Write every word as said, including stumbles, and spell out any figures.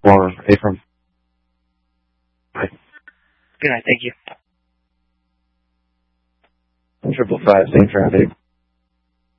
for Ephraim. Bye. Good night. Thank you. Triple five, same traffic.